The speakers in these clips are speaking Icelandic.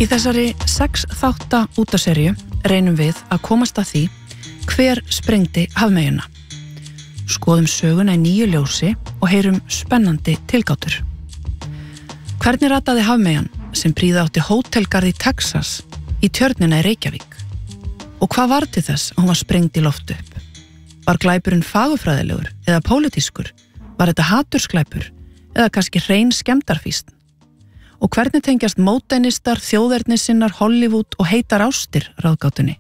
Í þessari 6 þátta útaserju reynum við að komast að því hver sprengdi hafmeyjuna. Skoðum söguna í nýju ljósi og heyrum spennandi tilgátur. Hvernig rataði hafmeyjan sem prýða átti hótelgarð í Texas í tjörnina í Reykjavík? Og hvað var til þess að hún var sprengd í loft upp? Var glæpurinn fagurfræðilegur eða pólitískur? Var þetta hatursglæpur eða kannski hrein skemmdarfýsn? Og hvernig tengjast móteinistar, þjóðernissinnar, Hollywood og heitar ástir ráðgátunni?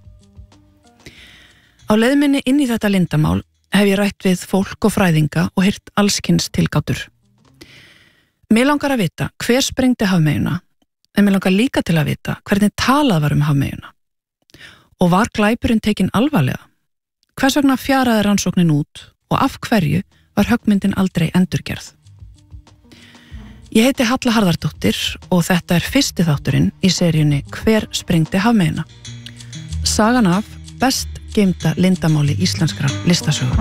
Á leið minni inn í þetta lindamál hef ég rætt við fólk og fræðinga og heyrt allskyns tilgátur. Mig langar að vita hver sprengdi hafmeyjuna, en mig langar líka til að vita hvernig talað var hafmeyjuna. Og var glæpurinn tekinn alvarlega? Hvers vegna fjaraði rannsóknin út og af hverju var höggmyndin aldrei endurgerð? Ég heiti Halla Harðardóttir og þetta er fyrsti þátturinn í seríunni Hver sprengdi hafmeyjuna? Sagan af best geymda lindamáli íslenskrar listasögu.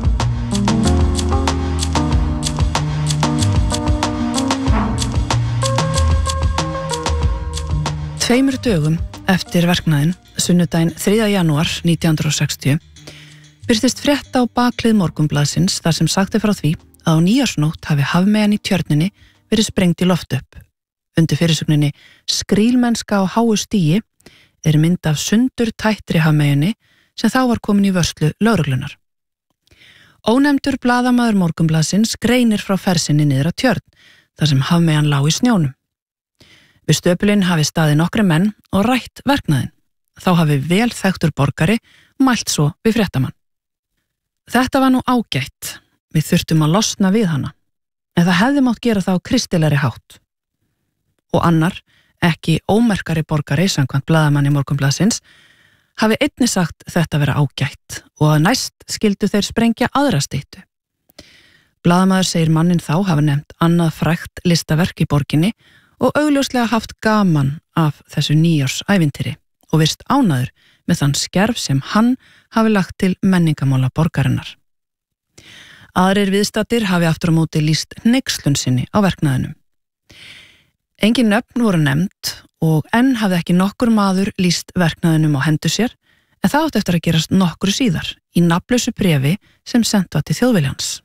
Tveimur dögum eftir verknaðinn, sunnudaginn 3. janúar 1960, birtist frétta á bakhlið Morgunblaðsins þar sem sagt frá því að á nýjársnótt hafi hafmeyjan í tjörninni verið sprengt í loft upp. Undir fyrirsögninni Skrílmennska á háu stigi er mynd af sundur tættri hafmeyjunni sem þá var komin í vörslu lögreglunar. Ónefndur blaðamaður Morgunblaðsins greinir frá fersinni niður að tjörn þar sem hafmeyjan lá í snjónum. Við stöpulinn hafi staðið nokkri menn og rætt verknaðinn. Þá hafi vel þekktur borgari mælt svo við fréttamann. Þetta var nú ágætt. Við þurftum að losna við hana. En það hefði mátt gera það á kristilegri hátt. Og annar, ekki ómerkari borgari samkvæmt blaðamanni Morgunblaðsins, hafi einnig sagt þetta vera ágætt og að næst skildu þeir sprengja aðra styttu. Blaðamaður segir mannin þá hafi nefnt annað frægt listaverk í borginni og augljóslega haft gaman af þessu nýjársævintýri og virst ánæður með þann skerf sem hann hafi lagt til menningamála borgarinnar. Aðrir viðstaddir hafi aftur á móti lýst hneykslun sinni á verknaðinum. Engin nöfn voru nefnd og enn hafði ekki nokkur maður lýst verknaðinum á hendur sér, en það átti eftir að gerast nokkru síðar í nafnlausu bréfi sem sent var til Þjóðviljans.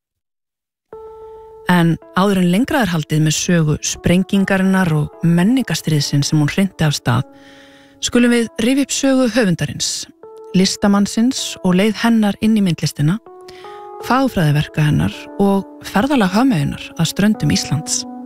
En áður en lengra er haldið með sögu sprengingarinnar og menningastriðsins sem hún hrinti af stað, skulum við rifja upp sögu höfundarins, listamannsins og leið hennar inn í myndlistina, fagfræðiverka hennar og ferðalag hafmeyjunnar að ströndum Íslands.